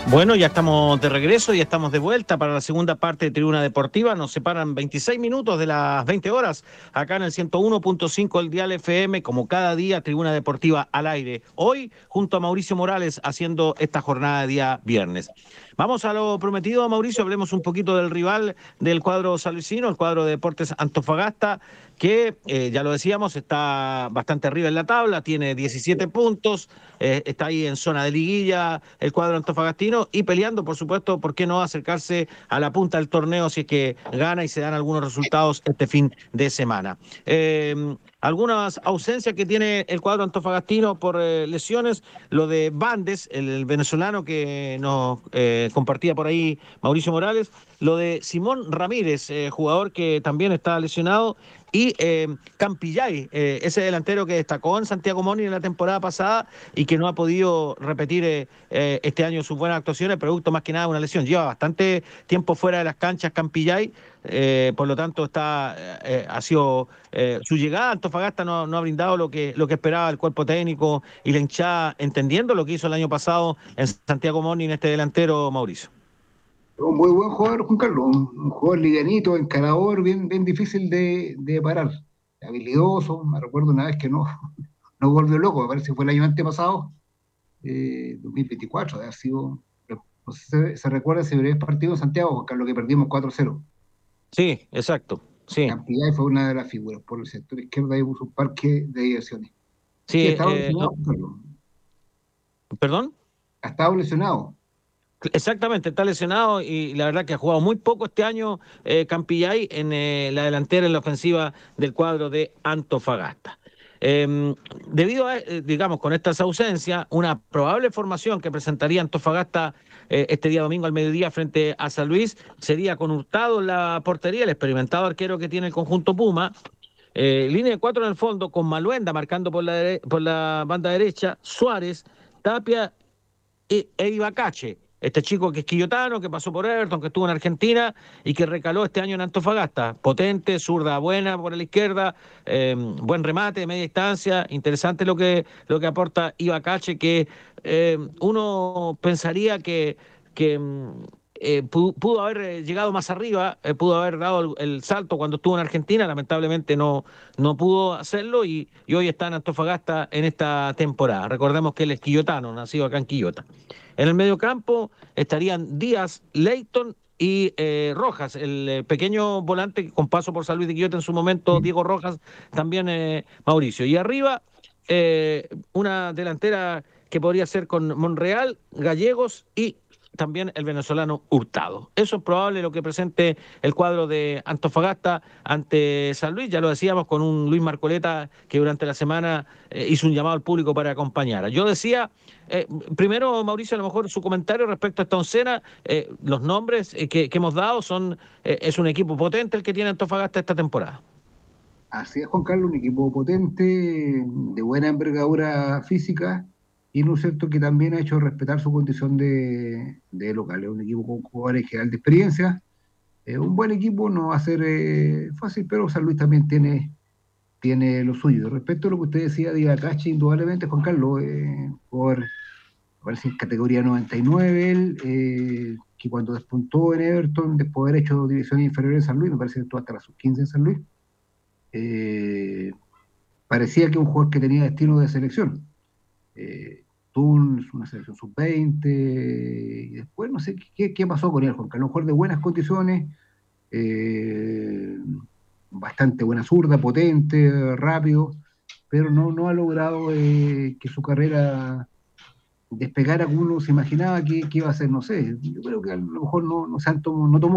Bueno, ya estamos de regreso, ya estamos de vuelta para la segunda parte de Tribuna Deportiva. Nos separan 26 minutos de las 20 horas acá en el 101.5 del Dial FM, como cada día, Tribuna Deportiva al aire. Hoy, junto a Mauricio Morales, haciendo esta jornada de día viernes. Vamos a lo prometido, Mauricio, hablemos un poquito del rival del cuadro salesiano, el cuadro de Deportes Antofagasta, que ya lo decíamos, está bastante arriba en la tabla, tiene 17 puntos, está ahí en zona de liguilla el cuadro antofagastino y peleando, por supuesto, ¿por qué no acercarse a la punta del torneo si es que gana y se dan algunos resultados este fin de semana? Algunas ausencias que tiene el cuadro antofagastino por lesiones, lo de Bandes, el venezolano que nos compartía por ahí Mauricio Morales, lo de Simón Ramírez, jugador que también está lesionado, y Campillay, ese delantero que destacó en Santiago Morning en la temporada pasada y que no ha podido repetir este año sus buenas actuaciones, producto más que nada de una lesión. Lleva bastante tiempo fuera de las canchas Campillay, por lo tanto ha sido su llegada a Antofagasta no ha brindado lo que esperaba el cuerpo técnico y la hinchada, entendiendo lo que hizo el año pasado en Santiago Morning este delantero, Mauricio. Un muy buen jugador, Juan Carlos, un jugador livianito, encarador, bien difícil de parar, habilidoso. Me recuerdo una vez que no volvió loco, me parece que fue el año antepasado, 2024, ha sido, no sé si se recuerda ese breve partido en Santiago, Juan Carlos, que perdimos 4-0. Sí, exacto, sí. Campillay fue una de las figuras por el sector izquierdo, ahí puso un parque de diversiones. Sí, Sí, estaba lesionado, Juan Carlos, ¿perdón? ha estado lesionado. Exactamente, está lesionado y la verdad que ha jugado muy poco este año Campillay en la delantera, en la ofensiva del cuadro de Antofagasta. Debido a, digamos, con estas ausencias, una probable formación que presentaría Antofagasta este día domingo al mediodía frente a San Luis sería con Hurtado en la portería, el experimentado arquero que tiene el conjunto Puma. Línea de cuatro en el fondo con Maluenda marcando por la banda derecha, Suárez, Tapia e Ibacache, este chico que es quillotano, que pasó por Everton, que estuvo en Argentina y que recaló este año en Antofagasta. Potente, zurda buena por la izquierda, buen remate de media distancia. Interesante lo que aporta Ibacache, que uno pensaría que pudo haber llegado más arriba, pudo haber dado el salto cuando estuvo en Argentina, lamentablemente no pudo hacerlo y hoy está en Antofagasta en esta temporada. Recordemos que él es quillotano, nacido acá en Quillota. En el mediocampo estarían Díaz, Leighton y Rojas, el pequeño volante con paso por San Luis de Quillota en su momento, Diego Rojas, también Mauricio. Y arriba, una delantera que podría ser con Monreal, Gallegos y también el venezolano Hurtado. Eso es probable lo que presente el cuadro de Antofagasta ante San Luis, ya lo decíamos, con un Luis Marcoleta que durante la semana hizo un llamado al público para acompañar. Yo decía, primero, Mauricio, a lo mejor su comentario respecto a esta oncena, los nombres que hemos dado es un equipo potente el que tiene Antofagasta esta temporada. Así es, Juan Carlos, un equipo potente, de buena envergadura física, y no es cierto que también ha hecho respetar su condición de local. Es un equipo con jugadores general de experiencia, un buen equipo, no va a ser fácil, pero San Luis también tiene lo suyo. Respecto a lo que usted decía de Ibacache, indudablemente, Juan Carlos, parece en categoría 99, él, que cuando despuntó en Everton, después de haber hecho divisiones inferiores en San Luis, me parece que estuvo hasta las sub-15 en San Luis, eh, parecía que un jugador que tenía destino de selección. Tuvo una selección sub-20 y después no sé qué pasó con él, Juan Carlos. Un jugador de buenas condiciones, eh, bastante buena zurda, potente, rápido, pero no ha logrado que su carrera despegara como uno se imaginaba que iba a ser, no sé. Yo creo que a lo mejor no tomó